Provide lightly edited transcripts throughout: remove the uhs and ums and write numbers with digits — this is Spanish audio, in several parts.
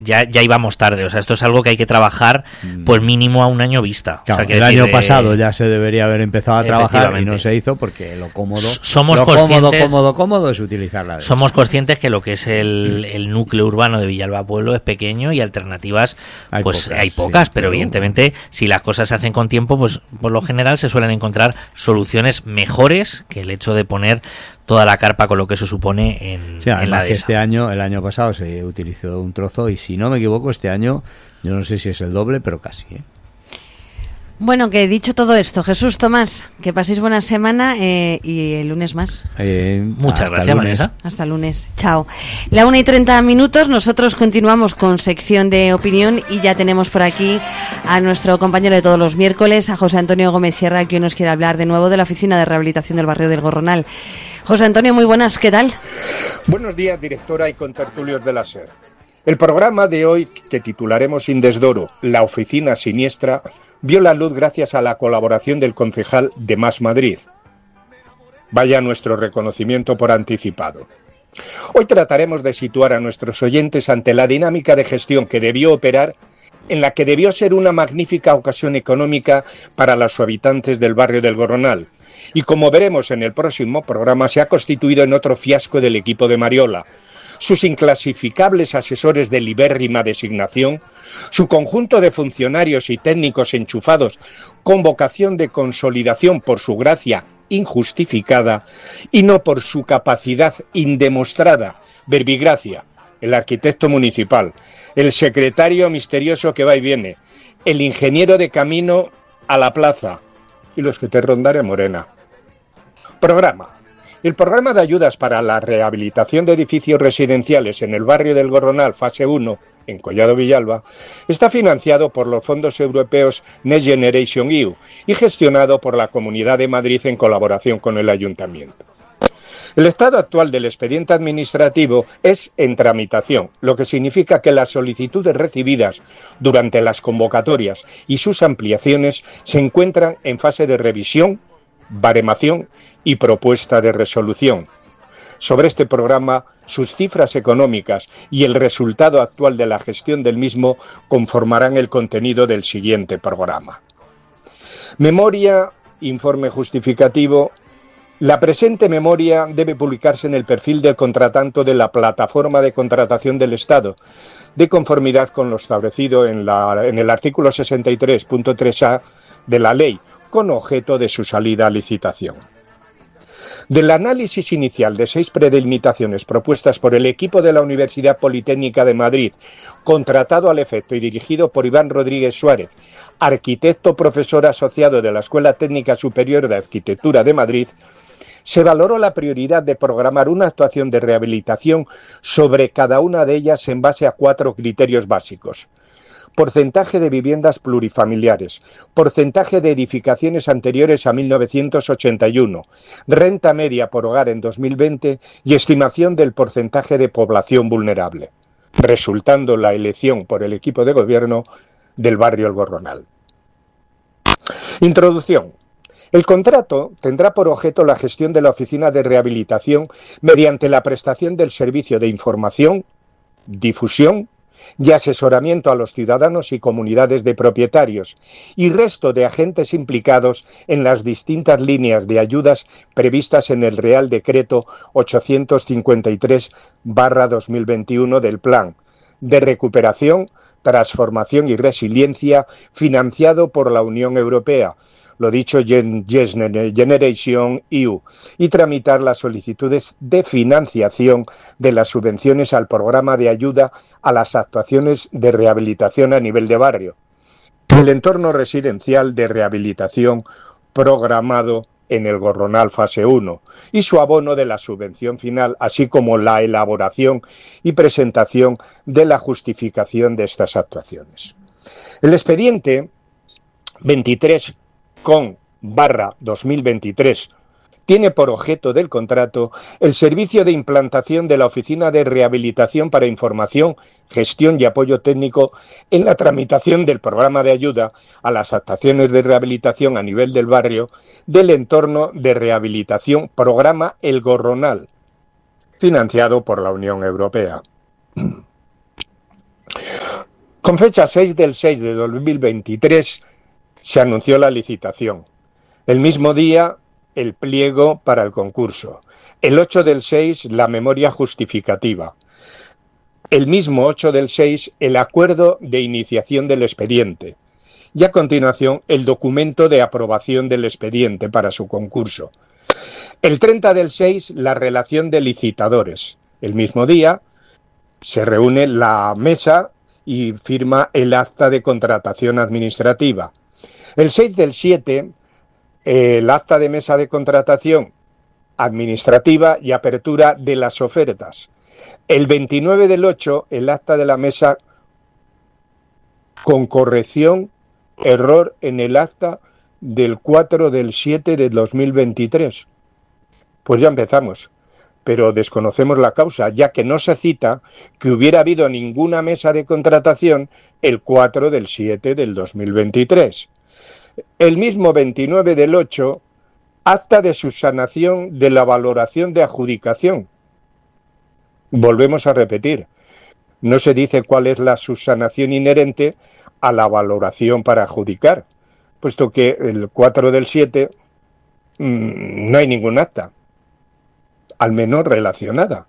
ya íbamos tarde. O sea, esto es algo que hay que trabajar pues mínimo a un año vista. Claro, o sea, que el año pasado ya se debería haber empezado a trabajar y no se hizo porque lo cómodo es utilizar la derecha. Somos conscientes que lo que es el núcleo urbano de Villalba Pueblo es pequeño y alternativas hay pocas, sí, pero evidentemente si las cosas se hacen con tiempo, pues por lo general se suelen encontrar soluciones mejores que el hecho de poner toda la carpa con lo que eso supone en la dehesa. El año pasado se utilizó un trozo y si no me equivoco este año, yo no sé si es el doble, pero casi, ¿eh? Bueno, que dicho todo esto, Jesús, Tomás, que paséis buena semana y el lunes más. Muchas gracias, Vanessa. Hasta el lunes. Chao. 1:30, nosotros continuamos con sección de opinión y ya tenemos por aquí a nuestro compañero de todos los miércoles, a José Antonio Gómez Sierra, que hoy nos quiere hablar de nuevo de la Oficina de Rehabilitación del Barrio del Gorronal. José Antonio, muy buenas, ¿qué tal? Buenos días, directora y contertulios de la SER. El programa de hoy, que titularemos Sin desdoro, la oficina siniestra, vio la luz gracias a la colaboración del concejal de Más Madrid. Vaya nuestro reconocimiento por anticipado. Hoy trataremos de situar a nuestros oyentes ante la dinámica de gestión que debió operar, en la que debió ser una magnífica ocasión económica para los habitantes del barrio del Gorronal, y como veremos en el próximo programa, se ha constituido en otro fiasco del equipo de Mariola. Sus inclasificables asesores de libérrima designación, su conjunto de funcionarios y técnicos enchufados con vocación de consolidación por su gracia injustificada y no por su capacidad indemostrada, verbigracia, el arquitecto municipal, el secretario misterioso que va y viene, el ingeniero de camino a la plaza y los que te rondaré morena. Programa. El programa de ayudas para la rehabilitación de edificios residenciales en el barrio del Gorronal, fase 1, en Collado Villalba, está financiado por los fondos europeos Next Generation EU y gestionado por la Comunidad de Madrid en colaboración con el Ayuntamiento. El estado actual del expediente administrativo es en tramitación, lo que significa que las solicitudes recibidas durante las convocatorias y sus ampliaciones se encuentran en fase de revisión, baremación y propuesta de resolución. Sobre este programa, sus cifras económicas y el resultado actual de la gestión del mismo conformarán el contenido del siguiente programa. Memoria, informe justificativo. La presente memoria debe publicarse en el perfil del contratante de la plataforma de contratación del Estado, de conformidad con lo establecido en el artículo 63.3a de la ley, con objeto de su salida a licitación. Del análisis inicial de 6 predelimitaciones propuestas por el equipo de la Universidad Politécnica de Madrid, contratado al efecto y dirigido por Iván Rodríguez Suárez, arquitecto profesor asociado de la Escuela Técnica Superior de Arquitectura de Madrid, se valoró la prioridad de programar una actuación de rehabilitación sobre cada una de ellas en base a 4 criterios básicos: porcentaje de viviendas plurifamiliares, porcentaje de edificaciones anteriores a 1981, renta media por hogar en 2020 y estimación del porcentaje de población vulnerable, resultando la elección por el equipo de gobierno del barrio El Gorronal. Introducción. El contrato tendrá por objeto la gestión de la oficina de rehabilitación mediante la prestación del servicio de información, difusión y asesoramiento a los ciudadanos y comunidades de propietarios y resto de agentes implicados en las distintas líneas de ayudas previstas en el Real Decreto 853/2021 del Plan de Recuperación, Transformación y Resiliencia financiado por la Unión Europea, lo dicho Generation EU, y tramitar las solicitudes de financiación de las subvenciones al programa de ayuda a las actuaciones de rehabilitación a nivel de barrio, el entorno residencial de rehabilitación programado en el Gorronal fase 1 y su abono de la subvención final, así como la elaboración y presentación de la justificación de estas actuaciones. El expediente 23/2023 tiene por objeto del contrato el servicio de implantación de la Oficina de Rehabilitación para información, gestión y apoyo técnico en la tramitación del programa de ayuda a las actuaciones de rehabilitación a nivel del barrio del entorno de rehabilitación programa El Gorronal, financiado por la Unión Europea. Con fecha 6 del 6 de 2023 se anunció la licitación. El mismo día, el pliego para el concurso. El 8 del 6, la memoria justificativa. El mismo 8 del 6, el acuerdo de iniciación del expediente. Y a continuación, el documento de aprobación del expediente para su concurso. El 30 del 6, la relación de licitadores. El mismo día, se reúne la mesa y firma el acta de contratación administrativa. El 6 del 7, el acta de mesa de contratación administrativa y apertura de las ofertas. El 29 del 8, el acta de la mesa con corrección, error en el acta del 4 del 7 de 2023. Pues ya empezamos, pero desconocemos la causa, ya que no se cita que hubiera habido ninguna mesa de contratación el 4 del 7 del 2023. El mismo 29 del 8, acta de subsanación de la valoración de adjudicación. Volvemos a repetir, no se dice cuál es la subsanación inherente a la valoración para adjudicar, puesto que el 4 del 7 no hay ningún acta, al menos relacionada.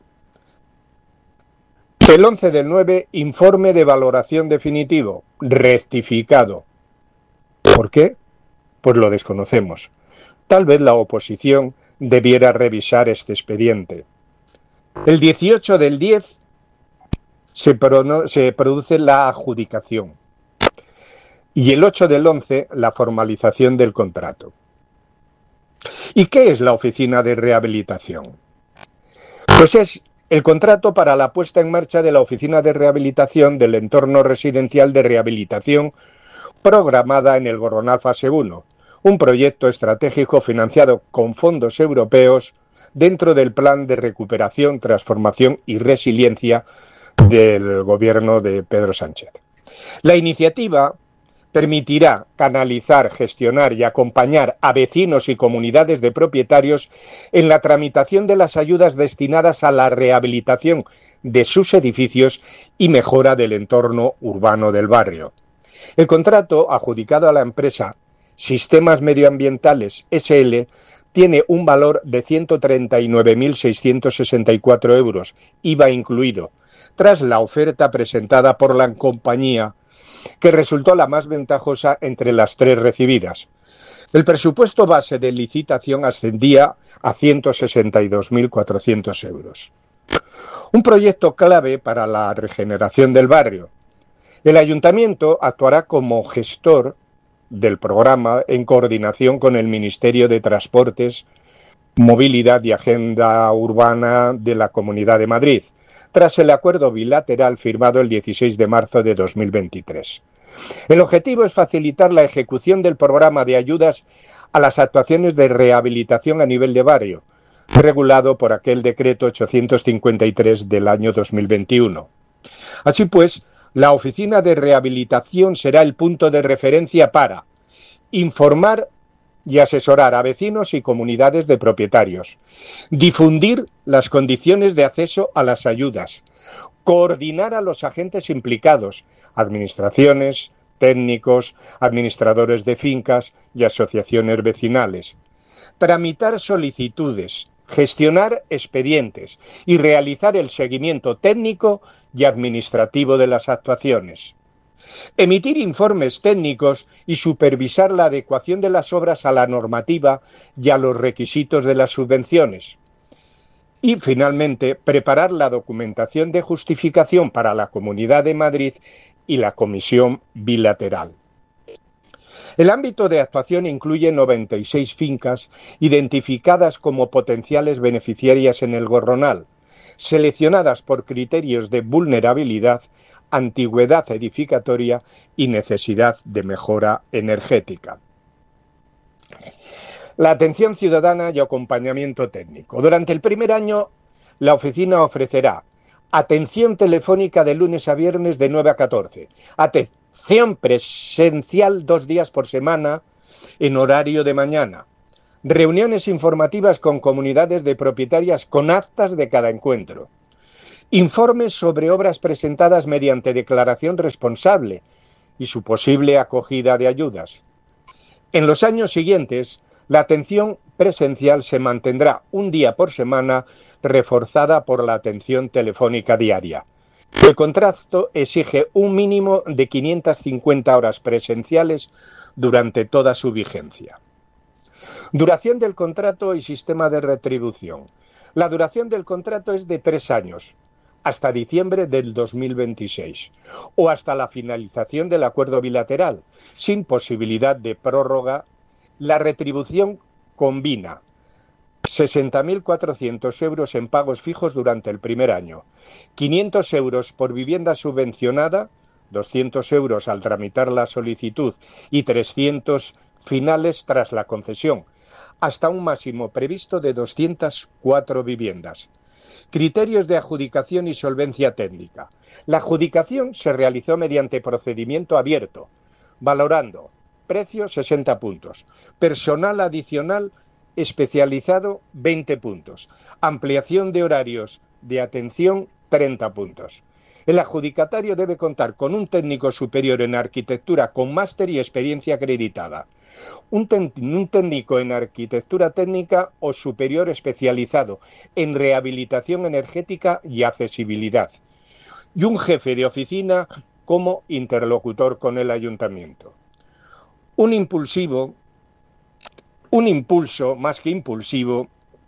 El 11 del 9, informe de valoración definitivo, rectificado. ¿Por qué? Pues lo desconocemos. Tal vez la oposición debiera revisar este expediente. El 18 del 10 se produce la adjudicación. Y el 8 del 11, la formalización del contrato. ¿Y qué es la oficina de rehabilitación? Pues es el contrato para la puesta en marcha de la oficina de rehabilitación del entorno residencial de rehabilitación programada en el Gorronal Fase 1, un proyecto estratégico financiado con fondos europeos dentro del Plan de Recuperación, Transformación y Resiliencia del gobierno de Pedro Sánchez. La iniciativa permitirá canalizar, gestionar y acompañar a vecinos y comunidades de propietarios en la tramitación de las ayudas destinadas a la rehabilitación de sus edificios y mejora del entorno urbano del barrio. El contrato, adjudicado a la empresa Sistemas Medioambientales S.L., tiene un valor de 139.664 euros, IVA incluido, tras la oferta presentada por la compañía, que resultó la más ventajosa entre las tres recibidas. El presupuesto base de licitación ascendía a 162.400 euros. Un proyecto clave para la regeneración del barrio. El ayuntamiento actuará como gestor del programa en coordinación con el Ministerio de Transportes, Movilidad y Agenda Urbana de la Comunidad de Madrid, tras el acuerdo bilateral firmado el 16 de marzo de 2023. El objetivo es facilitar la ejecución del programa de ayudas a las actuaciones de rehabilitación a nivel de barrio, regulado por aquel decreto 853 del año 2021. Así pues, la oficina de rehabilitación será el punto de referencia para informar y asesorar a vecinos y comunidades de propietarios, difundir las condiciones de acceso a las ayudas, coordinar a los agentes implicados, administraciones, técnicos, administradores de fincas y asociaciones vecinales, tramitar solicitudes, gestionar expedientes y realizar el seguimiento técnico y administrativo de las actuaciones. Emitir informes técnicos y supervisar la adecuación de las obras a la normativa y a los requisitos de las subvenciones. Y, finalmente, preparar la documentación de justificación para la Comunidad de Madrid y la Comisión Bilateral. El ámbito de actuación incluye 96 fincas identificadas como potenciales beneficiarias en el Gorronal, seleccionadas por criterios de vulnerabilidad, antigüedad edificatoria y necesidad de mejora energética. La atención ciudadana y acompañamiento técnico. Durante el primer año, la oficina ofrecerá atención telefónica de lunes a viernes de 9 a 14, atención presencial 2 días por semana en horario de mañana, reuniones informativas con comunidades de propietarias con actas de cada encuentro, Informes sobre obras presentadas mediante declaración responsable y su posible acogida de ayudas. En los años siguientes, la atención presencial se mantendrá un día por semana, reforzada por la atención telefónica diaria. El contrato exige un mínimo de 550 horas presenciales durante toda su vigencia. Duración del contrato y sistema de retribución. La duración del contrato es de 3 años, hasta diciembre del 2026, o hasta la finalización del acuerdo bilateral, sin posibilidad de prórroga. La retribución combina 60.400 euros en pagos fijos durante el primer año, 500 euros por vivienda subvencionada, 200 euros al tramitar la solicitud y 300 finales tras la concesión, hasta un máximo previsto de 204 viviendas. Criterios de adjudicación y solvencia técnica. La adjudicación se realizó mediante procedimiento abierto, valorando precio 60 puntos, personal adicional especializado 20 puntos, ampliación de horarios de atención 30 puntos. El adjudicatario debe contar con un técnico superior en arquitectura con máster y experiencia acreditada, un técnico en arquitectura técnica o superior especializado en rehabilitación energética y accesibilidad, y un jefe de oficina como interlocutor con el ayuntamiento. Un impulso más que impulsivo,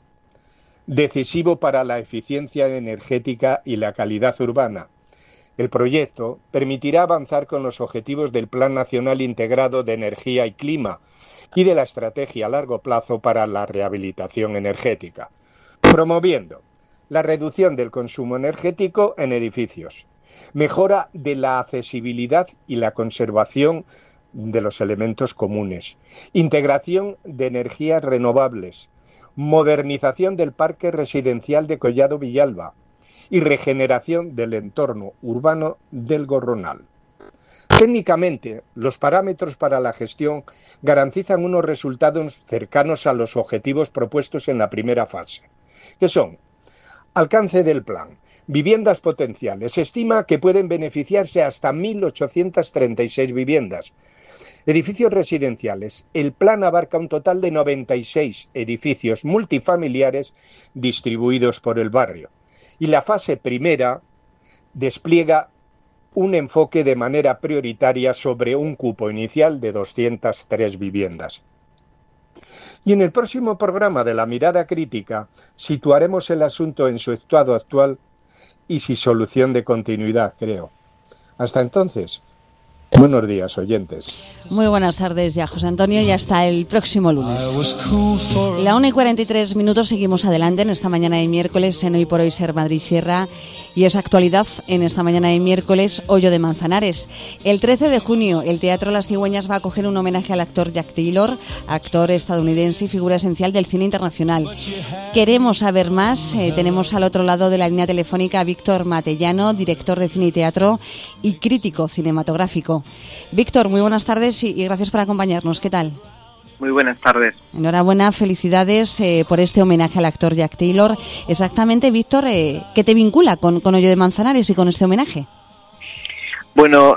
decisivo para la eficiencia energética y la calidad urbana. El proyecto permitirá avanzar con los objetivos del Plan Nacional Integrado de Energía y Clima y de la Estrategia a Largo Plazo para la Rehabilitación Energética, promoviendo la reducción del consumo energético en edificios, mejora de la accesibilidad y la conservación de los elementos comunes, integración de energías renovables, modernización del parque residencial de Collado Villalba y regeneración del entorno urbano del Gorronal. Técnicamente, los parámetros para la gestión garantizan unos resultados cercanos a los objetivos propuestos en la primera fase, que son: alcance del plan, viviendas potenciales. Se estima que pueden beneficiarse hasta 1.836 viviendas. Edificios residenciales. El plan abarca un total de 96 edificios multifamiliares distribuidos por el barrio. Y la fase primera despliega un enfoque de manera prioritaria sobre un cupo inicial de 203 viviendas. Y en el próximo programa de La Mirada Crítica situaremos el asunto en su estado actual y sin solución de continuidad, creo. Hasta entonces, buenos días, oyentes. Muy buenas tardes ya, José Antonio, y hasta el próximo lunes. La 1:43, seguimos adelante en esta mañana de miércoles en Hoy por Hoy Ser Madrid Sierra, y es actualidad en esta mañana de miércoles, Hoyo de Manzanares. El 13 de junio, el Teatro Las Cigüeñas va a acoger un homenaje al actor Jack Taylor, actor estadounidense y figura esencial del cine internacional. Queremos saber más. Tenemos al otro lado de la línea telefónica a Víctor Matellano, director de cine y teatro y crítico cinematográfico. Víctor, muy buenas tardes y gracias por acompañarnos. ¿Qué tal? Muy buenas tardes. Enhorabuena, felicidades por este homenaje al actor Jack Taylor. Exactamente, Víctor, ¿qué te vincula con Hoyo de Manzanares y con este homenaje? Bueno,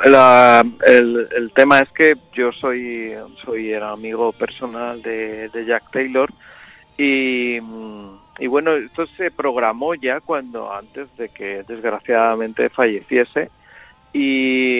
el tema es que yo soy el amigo personal de Jack Taylor y bueno, esto se programó ya antes de que desgraciadamente falleciese. Y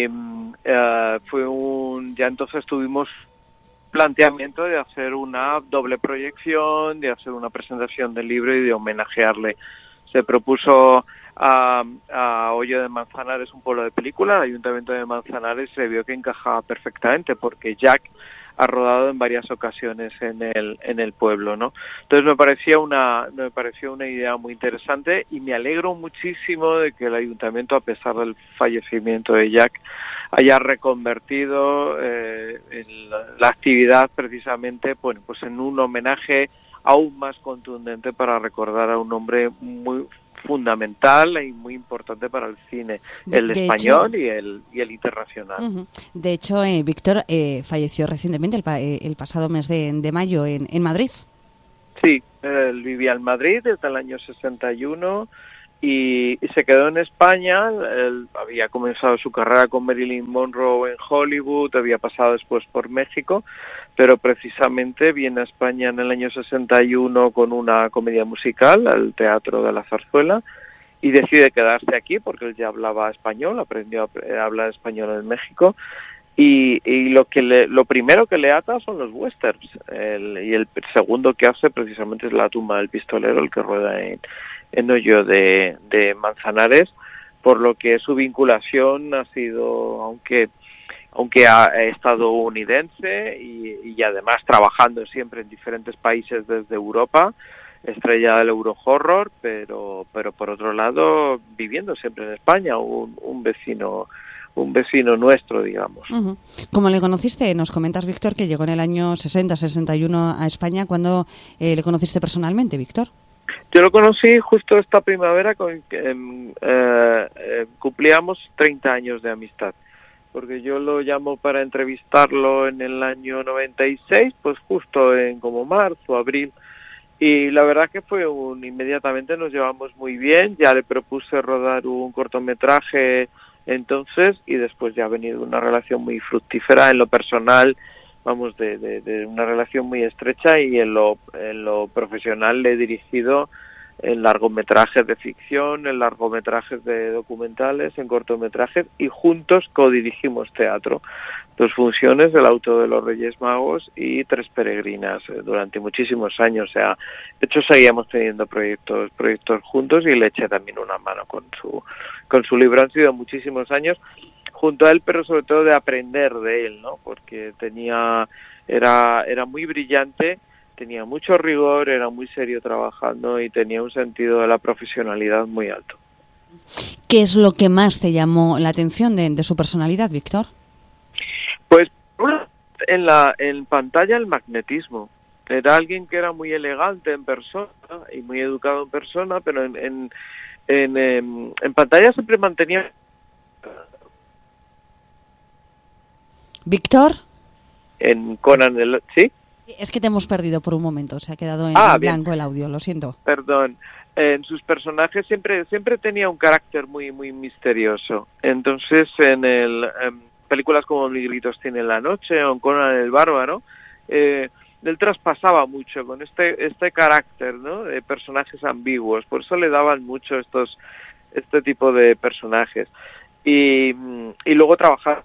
ya entonces tuvimos planteamiento de hacer una doble proyección, de hacer una presentación del libro y de homenajearle. Se propuso a Hoyo de Manzanares, un pueblo de película. El Ayuntamiento de Manzanares se vio que encajaba perfectamente porque Jack ha rodado en varias ocasiones en el pueblo, ¿no? Entonces me pareció una idea muy interesante y me alegro muchísimo de que el ayuntamiento, a pesar del fallecimiento de Jack, haya reconvertido la actividad precisamente, bueno, pues en un homenaje aún más contundente para recordar a un hombre muy fundamental y muy importante para el cine, el español y el internacional. Uh-huh. De hecho, Víctor falleció recientemente, el pasado mes de mayo, en Madrid. Sí, él vivía en Madrid desde el año 61 y se quedó en España. Él había comenzado su carrera con Marilyn Monroe en Hollywood, había pasado después por México, pero precisamente viene a España en el año 61 con una comedia musical al Teatro de la Zarzuela y decide quedarse aquí porque él ya hablaba español, aprendió a hablar español en México. Y lo primero que le ata son los westerns, y el segundo que hace precisamente es La tumba del pistolero, el que rueda en Hoyo de Manzanares, por lo que su vinculación ha sido, aunque estadounidense y además trabajando siempre en diferentes países desde Europa, estrella del Eurohorror, pero por otro lado viviendo siempre en España, un vecino nuestro, digamos. Uh-huh. ¿Cómo le conociste? Nos comentas, Víctor, que llegó en el año 60-61 a España. ¿Cuándo le conociste personalmente, Víctor? Yo lo conocí justo esta primavera, cumplíamos 30 años de amistad, porque yo lo llamo para entrevistarlo en el año 96, pues justo en como marzo, abril, y la verdad que fue inmediatamente nos llevamos muy bien. Ya le propuse rodar un cortometraje entonces, y después ya ha venido una relación muy fructífera en lo personal, vamos, de una relación muy estrecha, y en lo profesional le he dirigido en largometrajes de ficción, en largometrajes de documentales, en cortometrajes, y juntos codirigimos teatro. 2 funciones, El auto de los Reyes Magos y 3 peregrinas, durante muchísimos años. O sea, de hecho seguíamos teniendo proyectos juntos, y le eché también una mano con su libro. Han sido muchísimos años junto a él, pero sobre todo de aprender de él, ¿no? Porque era muy brillante, tenía mucho rigor, era muy serio trabajando y tenía un sentido de la profesionalidad muy alto. ¿Qué es lo que más te llamó la atención de su personalidad, Víctor? Pues en pantalla el magnetismo. Era alguien que era muy elegante en persona y muy educado en persona, pero en pantalla siempre mantenía... ¿Víctor? En Conan ¿sí? Es que te hemos perdido por un momento, se ha quedado en blanco el audio, lo siento. Perdón. En sus personajes siempre tenía un carácter muy muy misterioso. Entonces en películas como Mil gritos tiene la noche o en Conan el Bárbaro, él traspasaba mucho con este carácter, ¿no? De personajes ambiguos. Por eso le daban mucho este tipo de personajes. Y luego trabajar,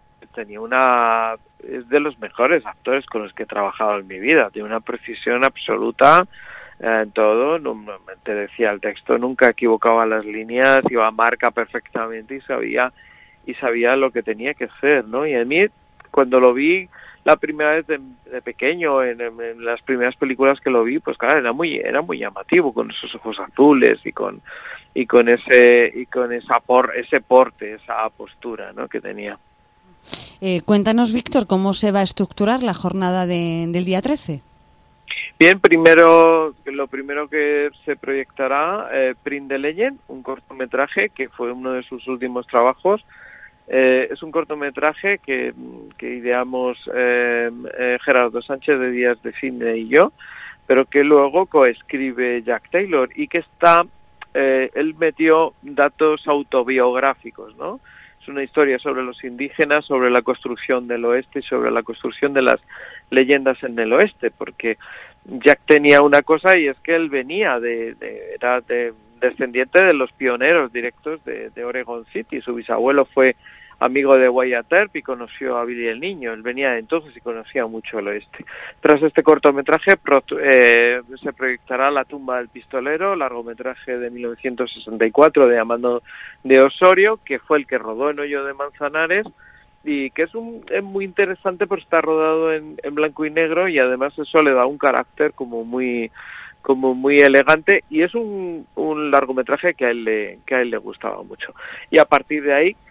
es de los mejores actores con los que he trabajado en mi vida. Tiene una precisión absoluta en todo. No, te decía el texto, nunca equivocaba las líneas, iba a marca perfectamente y sabía lo que tenía que hacer, ¿no? Y a mí, cuando lo vi la primera vez de pequeño, en las primeras películas que lo vi, pues claro, era muy llamativo, con esos ojos azules y con ese porte, esa postura, ¿no? que tenía. Cuéntanos, Víctor, ¿cómo se va a estructurar la jornada del día 13? Bien, lo primero que se proyectará, Print the Legend, un cortometraje que fue uno de sus últimos trabajos. Es un cortometraje que ideamos Gerardo Sánchez de Díaz de Cine y yo, pero que luego coescribe Jack Taylor, y que él metió datos autobiográficos, ¿no? Es una historia sobre los indígenas, sobre la construcción del oeste y sobre la construcción de las leyendas en el oeste, porque Jack tenía una cosa, y es que él venía era descendiente de los pioneros directos de Oregon City. Su bisabuelo fue amigo de Wyatt Earp y conoció a Billy el Niño. Él venía de entonces y conocía mucho el oeste. Tras este cortometraje se proyectará La tumba del pistolero, largometraje de 1964 de Amando de Osorio, que fue el que rodó en Hoyo de Manzanares, y que es muy interesante porque está rodado en blanco y negro, y además eso le da un carácter como muy elegante, y es un largometraje que a él le gustaba mucho. Y a partir de ahí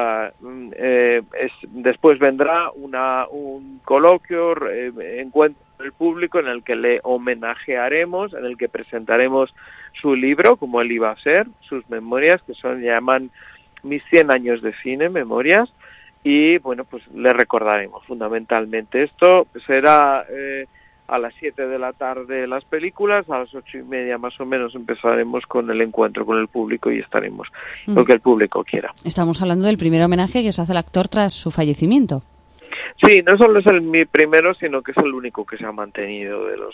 después vendrá un coloquio, encuentro con el público, en el que le homenajearemos, en el que presentaremos su libro, como él iba a ser, sus memorias, que llaman Mis 100 años de cine, memorias, y bueno, pues le recordaremos fundamentalmente. Esto será a las 7 de la tarde las películas, a las 8:30 más o menos empezaremos con el encuentro con el público y estaremos lo que el público quiera. Estamos hablando del primer homenaje que se hace al actor tras su fallecimiento. Sí, no solo es mi primero, sino que es el único que se ha mantenido de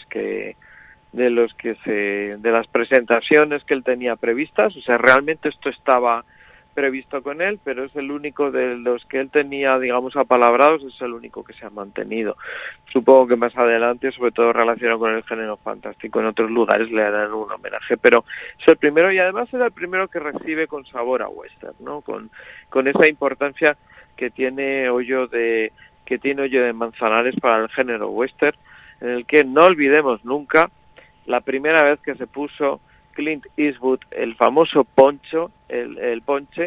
las presentaciones que él tenía previstas. O sea, realmente esto estaba previsto con él, pero es el único de los que él tenía, digamos, apalabrados, es el único que se ha mantenido. Supongo que más adelante, sobre todo relacionado con el género fantástico, en otros lugares le harán un homenaje, pero es el primero y además es el primero que recibe con sabor a western, ¿no? Con esa importancia que tiene Hoyo de Manzanares para el género western, en el que no olvidemos nunca la primera vez que se puso Clint Eastwood el famoso poncho, el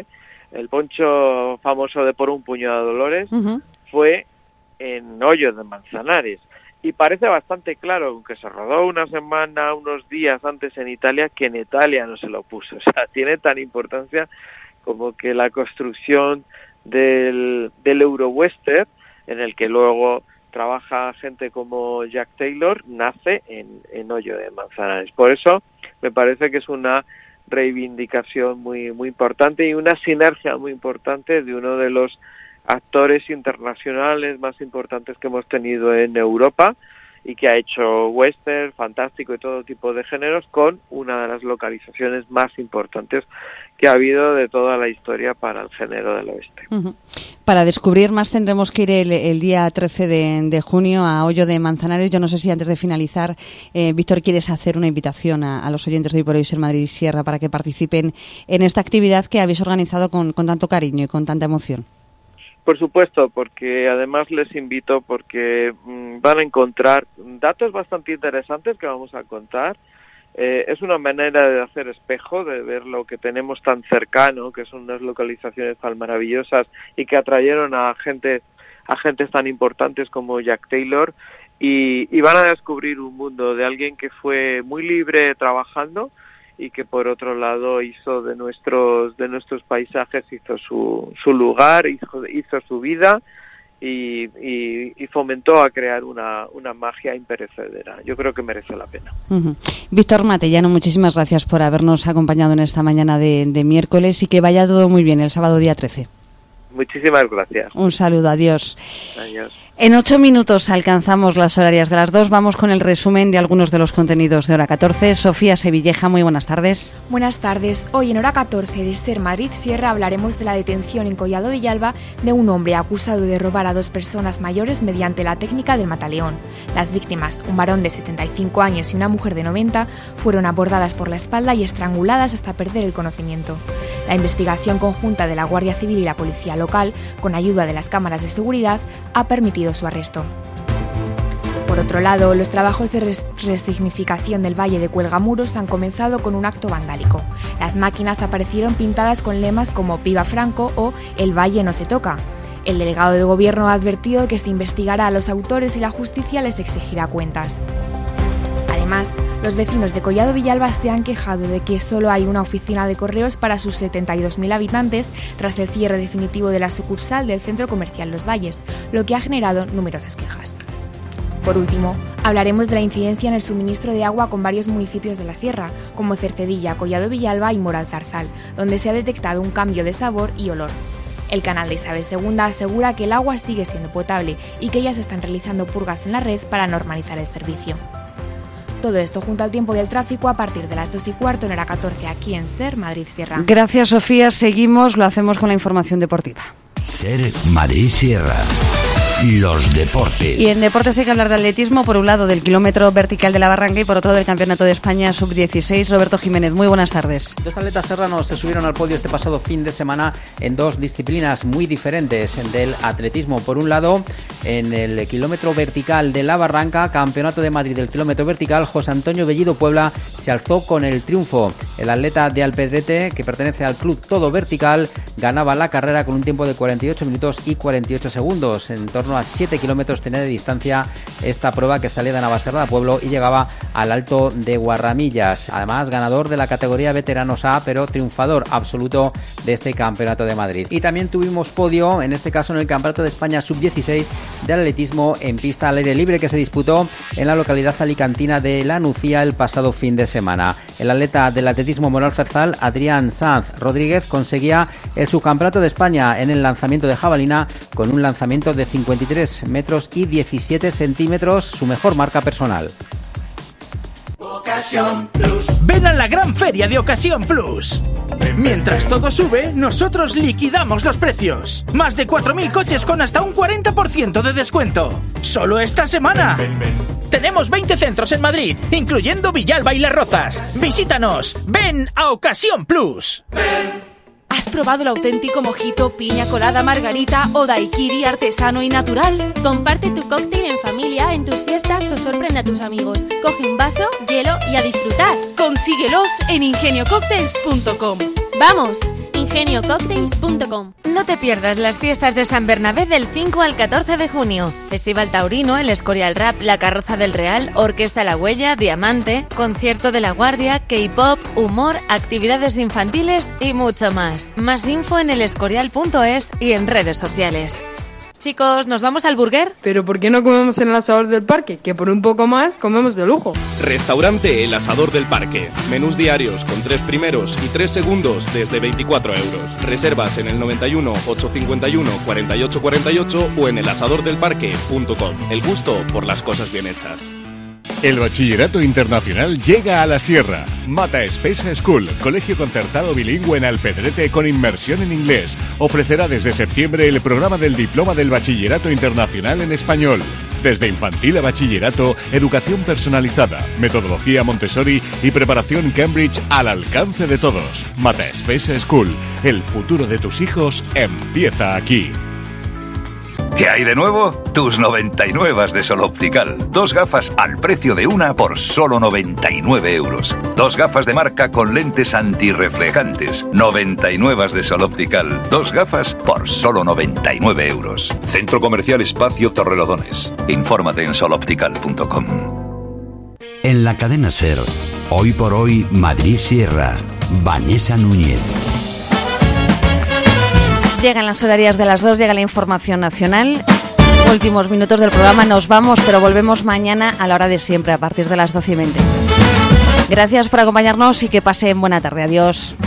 poncho famoso de Por un puñado de dolores, fue en Hoyo de Manzanares. Y parece bastante claro, aunque se rodó una semana, unos días antes en Italia, que en Italia no se lo puso. O sea, tiene tan importancia como que la construcción del Euro-Western, en el que luego trabaja gente como Jack Taylor, nace en Hoyo de Manzanares. Por eso me parece que es una reivindicación muy importante y una sinergia muy importante de uno de los actores internacionales más importantes que hemos tenido en Europa y que ha hecho western, fantástico y todo tipo de géneros con una de las localizaciones más importantes que ha habido de toda la historia para el género del oeste. Para descubrir más tendremos que ir el día 13 de junio a Hoyo de Manzanares. Yo no sé si antes de finalizar, Víctor, quieres hacer una invitación a los oyentes de Hoy por Hoy Ser Madrid Sierra para que participen en esta actividad que habéis organizado con tanto cariño y con tanta emoción. Por supuesto, porque además les invito porque van a encontrar datos bastante interesantes que vamos a contar. Es una manera de hacer espejo, de ver lo que tenemos tan cercano, que son unas localizaciones tan maravillosas y que atrayeron a gentes tan importantes como Jack Taylor y van a descubrir un mundo de alguien que fue muy libre trabajando y que por otro lado hizo de nuestros paisajes, hizo su lugar, hizo su vida y fomentó a crear una magia imperecedera. Yo creo que merece la pena. Víctor Matellano, muchísimas gracias por habernos acompañado en esta mañana de miércoles y que vaya todo muy bien el sábado día 13. Muchísimas gracias. Un saludo, adiós. Adiós. En 8 minutos alcanzamos las horarias de las 2. Vamos con el resumen de algunos de los contenidos de Hora 14. Sofía Sevilleja, muy buenas tardes. Buenas tardes. Hoy en Hora 14 de Ser Madrid Sierra hablaremos de la detención en Collado Villalba de un hombre acusado de robar a 2 personas mayores mediante la técnica del mataleón. Las víctimas, un varón de 75 años y una mujer de 90, fueron abordadas por la espalda y estranguladas hasta perder el conocimiento. La investigación conjunta de la Guardia Civil y la Policía Local, con ayuda de las cámaras de seguridad, ha permitido su arresto. Por otro lado, los trabajos de resignificación del Valle de Cuelgamuros han comenzado con un acto vandálico. Las máquinas aparecieron pintadas con lemas como Viva Franco o El Valle no se toca. El delegado de Gobierno ha advertido que se investigará a los autores y la justicia les exigirá cuentas. Además, los vecinos de Collado Villalba se han quejado de que solo hay una oficina de correos para sus 72.000 habitantes tras el cierre definitivo de la sucursal del Centro Comercial Los Valles, lo que ha generado numerosas quejas. Por último, hablaremos de la incidencia en el suministro de agua con varios municipios de la sierra, como Cercedilla, Collado Villalba y Moralzarzal, donde se ha detectado un cambio de sabor y olor. El canal de Isabel II asegura que el agua sigue siendo potable y que ya se están realizando purgas en la red para normalizar el servicio. Todo esto junto al tiempo y el tráfico a partir de las 2:15 en Hora 14 aquí en Ser Madrid Sierra. Gracias, Sofía. Seguimos, lo hacemos con la información deportiva. Ser Madrid Sierra. Los deportes. Y en deportes hay que hablar de atletismo, por un lado del kilómetro vertical de la Barranca y por otro del Campeonato de España Sub-16. Roberto Jiménez, muy buenas tardes. 2 atletas serranos se subieron al podio este pasado fin de semana en 2 disciplinas muy diferentes del atletismo. Por un lado, en el kilómetro vertical de la Barranca, Campeonato de Madrid del kilómetro vertical, José Antonio Bellido Puebla se alzó con el triunfo. El atleta de Alpedrete, que pertenece al club Todo Vertical, ganaba la carrera con un tiempo de 48 minutos y 48 segundos. En torno a 7 kilómetros tenía de distancia esta prueba, que salía de Navacerrada Pueblo y llegaba al Alto de Guarramillas. Además, ganador de la categoría veteranos A, pero triunfador absoluto de este Campeonato de Madrid. Y también tuvimos podio, en este caso en el Campeonato de España Sub-16, de atletismo en pista al aire libre que se disputó en la localidad alicantina de La Nucía el pasado fin de semana. El atleta del atletismo Moral Ferzal, Adrián Sanz Rodríguez, conseguía el subcampeonato de España en el lanzamiento de jabalina con un lanzamiento de 53 metros y 17 centímetros, su mejor marca personal. Ven a la gran feria de Ocasión Plus. Mientras todo sube, nosotros liquidamos los precios. Más de 4.000 coches con hasta un 40% de descuento. ¡Solo esta semana! Tenemos 20 centros en Madrid, incluyendo Villalba y Las Rozas. Visítanos. Ven a Ocasión Plus. ¿Has probado el auténtico mojito, piña colada, margarita o daiquiri artesano y natural? Comparte tu cóctel en familia, en tus fiestas o sorprende a tus amigos. Coge un vaso, hielo y a disfrutar. Consíguelos en ingeniococktails.com. ¡Vamos! ingeniococktails.com. No te pierdas las fiestas de San Bernabé del 5 al 14 de junio. Festival taurino, el Escorial Rap, la Carroza del Real, Orquesta La Huella, Diamante, concierto de La Guardia, K-pop, humor, actividades infantiles y mucho más. Más info en elescorial.es y en redes sociales. Chicos, ¿nos vamos al burger? ¿Pero por qué no comemos en el Asador del Parque? Que por un poco más comemos de lujo. Restaurante El Asador del Parque. Menús diarios con 3 primeros y 3 segundos desde 24 euros. Reservas en el 91 851 48 48 o en elasadordelparque.com. El gusto por las cosas bien hechas. El Bachillerato Internacional llega a la Sierra. Mata Espesa School, colegio concertado bilingüe en Alpedrete con inmersión en inglés. Ofrecerá desde septiembre el programa del Diploma del Bachillerato Internacional en Español. Desde infantil a bachillerato, educación personalizada, metodología Montessori y preparación Cambridge al alcance de todos. Mata Espesa School, el futuro de tus hijos empieza aquí. ¿Qué hay de nuevo? Tus 99 de Sol Optical. 2 gafas al precio de una por solo 99 euros. 2 gafas de marca con lentes antirreflejantes. 99 de Sol Optical. 2 gafas por solo 99 euros. Centro Comercial Espacio Torrelodones. Infórmate en soloptical.com. En la cadena SER, hoy por hoy Madrid Sierra. Vanessa Núñez. Llegan las horarias de las 2, llega la información nacional. Últimos minutos del programa, nos vamos, pero volvemos mañana a la hora de siempre, a partir de las 12:20. Gracias por acompañarnos y que pasen buena tarde. Adiós.